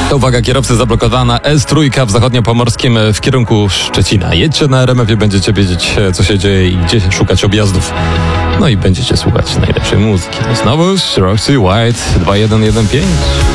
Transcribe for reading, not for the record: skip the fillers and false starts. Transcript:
To uwaga, kierowcy, zablokowana S3 w zachodniopomorskim w kierunku Szczecina. Jedźcie na RMF-ie, będziecie wiedzieć, co się dzieje i gdzie szukać objazdów. No i będziecie słuchać najlepszej muzyki. Znowu Roxy White 2115.